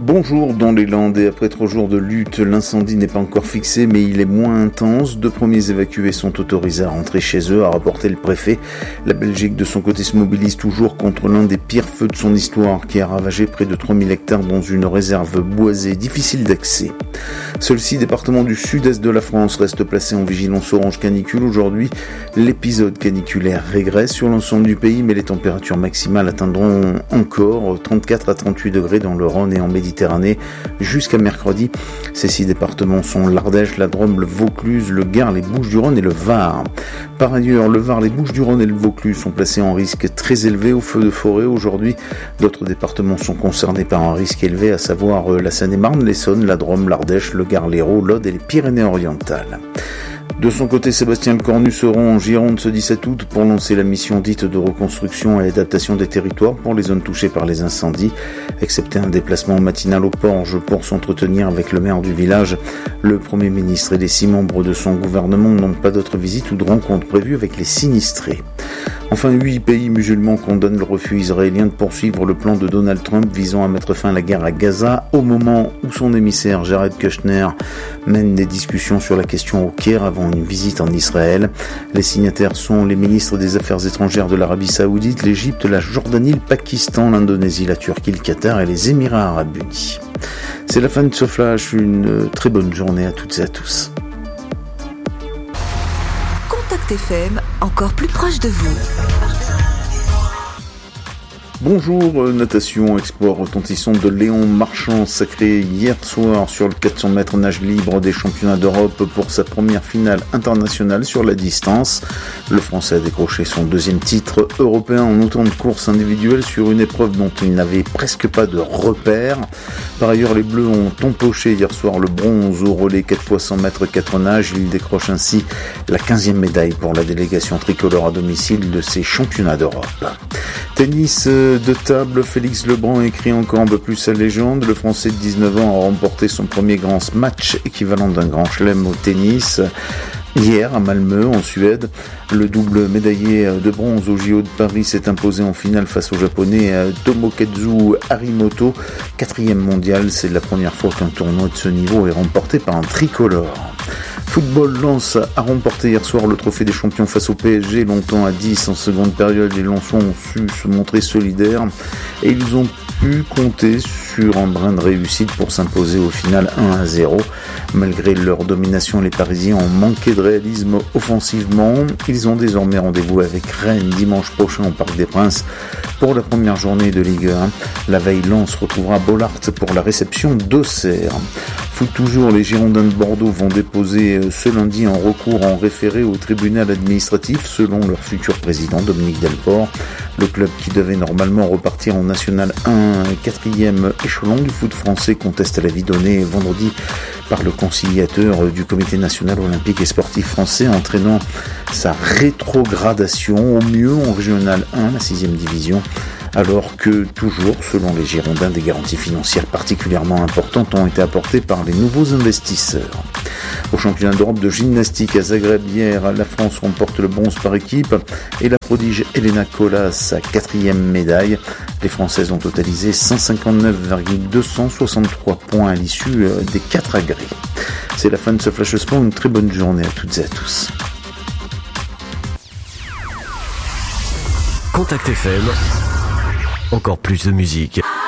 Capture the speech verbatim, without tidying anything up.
Bonjour dans les Landes et après trois jours de lutte, l'incendie n'est pas encore fixé mais il est moins intense. Deux premiers évacués sont autorisés à rentrer chez eux, a rapporté le préfet. La Belgique de son côté se mobilise toujours contre l'un des pires feux de son histoire qui a ravagé près de trois mille hectares dans une réserve boisée difficile d'accès. Seuls six départements du sud-est de la France restent placés en vigilance orange canicule. Aujourd'hui, l'épisode caniculaire régresse sur l'ensemble du pays mais les températures maximales atteindront encore trente-quatre à trente-huit degrés dans le Rhône et en Méditerranée jusqu'à mercredi. Ces six départements sont l'Ardèche, la Drôme, le Vaucluse, le Gard, les Bouches-du-Rhône et le Var. Par ailleurs, le Var, les Bouches-du-Rhône et le Vaucluse sont placés en risque très élevé au feu de forêt aujourd'hui. D'autres départements sont concernés par un risque élevé, à savoir la Seine-et-Marne, l'Essonne, la Drôme, l'Ardèche, le Gard, l'Hérault, l'Aude et les Pyrénées-Orientales. De son côté, Sébastien Lecornu sera en Gironde ce dix-sept août pour lancer la mission dite de reconstruction et adaptation des territoires pour les zones touchées par les incendies. Excepté un déplacement matinal au Porge pour s'entretenir avec le maire du village, le Premier ministre et les six membres de son gouvernement n'ont pas d'autres visites ou de rencontres prévues avec les sinistrés. Enfin, huit pays musulmans condamnent le refus israélien de poursuivre le plan de Donald Trump visant à mettre fin à la guerre à Gaza au moment où son émissaire Jared Kushner mène des discussions sur la question au Caire avant une visite en Israël. Les signataires sont les ministres des Affaires étrangères de l'Arabie Saoudite, l'Égypte, la Jordanie, le Pakistan, l'Indonésie, la Turquie, le Qatar et les Émirats Arabes Unis. C'est la fin de ce flash, une très bonne journée à toutes et à tous. Contact F M, encore plus proche de vous. Bonjour, natation, exploit retentissant de Léon Marchand, sacré hier soir sur le quatre cents mètres nage libre des championnats d'Europe pour sa première finale internationale sur la distance. Le Français a décroché son deuxième titre européen en autant de courses individuelles sur une épreuve dont il n'avait presque pas de repères. Par ailleurs, les Bleus ont empoché hier soir le bronze au relais quatre fois cent mètres quatre nages. Ils décrochent ainsi la quinzième médaille pour la délégation tricolore à domicile de ces championnats d'Europe. Tennis de table, Félix Lebrun écrit encore un peu plus sa légende. Le Français de dix-neuf ans a remporté son premier grand match équivalent d'un grand chelem au tennis. Hier, à Malmö, en Suède, le double médaillé de bronze au J O de Paris s'est imposé en finale face au japonais Tomokazu Harimoto. Quatrième mondial, c'est la première fois qu'un tournoi de ce niveau est remporté par un tricolore. Football, Lens a remporté hier soir le trophée des champions face au P S G, longtemps à dix en seconde période. Les Lensois ont su se montrer solidaires et ils ont pu compter sur un brin de réussite pour s'imposer au final un à zéro. Malgré leur domination, les Parisiens ont manqué de réalisme offensivement. Ils ont désormais rendez-vous avec Rennes dimanche prochain au Parc des Princes pour la première journée de Ligue un. La veille, Lens retrouvera Bollaert pour la réception d'Auxerre. Foot toujours, les Girondins de Bordeaux vont déposer ce lundi un recours en référé au tribunal administratif selon leur futur président Dominique Delport. Le club qui devait normalement repartir en National un, quatrième échelon du foot français, conteste l'avis donné vendredi par le conciliateur du Comité national olympique et sportif français, entraînant sa rétrogradation au mieux en Régional un, la sixième division, alors que, toujours, selon les Girondins, des garanties financières particulièrement importantes ont été apportées par les nouveaux investisseurs. Au championnat d'Europe de gymnastique à Zagreb hier, la France remporte le bronze par équipe et la prodige Elena Colas sa quatrième médaille. Les Françaises ont totalisé cent cinquante-neuf virgule deux cent soixante-trois points à l'issue des quatre agrès. C'est la fin de ce Flash Sport, une très bonne journée à toutes et à tous. Contact F M, encore plus de musique.